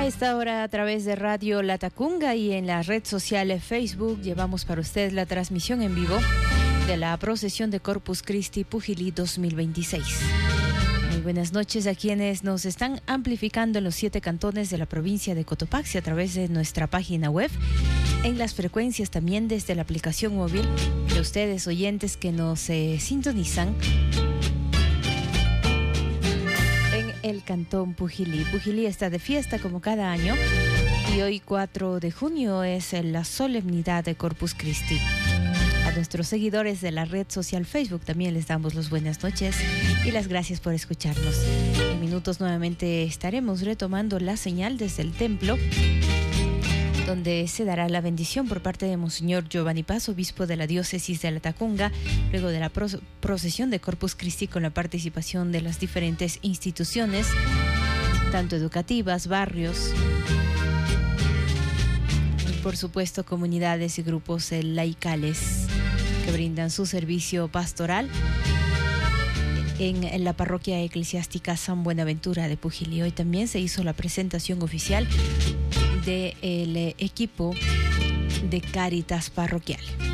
esta hora a través de Radio Latacunga y en la red social Facebook llevamos para usted la transmisión en vivo de la procesión de Corpus Christi Pujilí 2026. Muy buenas noches a quienes nos están amplificando en los 7 cantones de la provincia de Cotopaxi a través de nuestra página web, en las frecuencias también desde la aplicación móvil, de ustedes oyentes que nos sintonizan en el cantón Pujilí. Pujilí está de fiesta como cada año y hoy 4 de junio es la solemnidad de Corpus Christi. A nuestros seguidores de la red social Facebook también les damos las buenas noches y las gracias por escucharnos. En minutos nuevamente estaremos retomando la señal desde el templo, donde se dará la bendición por parte de Monseñor Giovanni Paz, obispo de la diócesis de Latacunga, luego de la procesión de Corpus Christi con la participación de las diferentes instituciones, tanto educativas, barrios, y por supuesto comunidades y grupos laicales que brindan su servicio pastoral en la parroquia eclesiástica San Buenaventura de Pujilí. Hoy también se hizo la presentación oficial del equipo de Cáritas Parroquial.